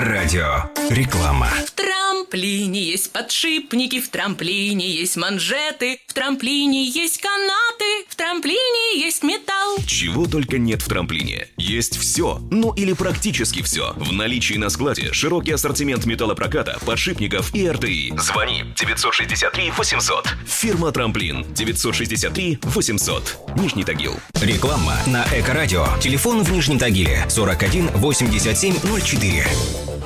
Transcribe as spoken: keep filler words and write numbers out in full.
Эко-радио. Реклама. В трамплине есть подшипники, в трамплине есть манжеты, в трамплине есть канаты, в трамплине есть металл. Чего только нет в трамплине. Есть все, ну или практически все. В наличии на складе широкий ассортимент металлопроката, подшипников и эр тэ и. Звони девятьсот шестьдесят три восемьсот. Фирма «Трамплин». девятьсот шестьдесят три восемьсот. Нижний Тагил. Реклама на Эко-радио. Телефон в Нижнем Тагиле сорок один восемьдесят семь ноль четыре.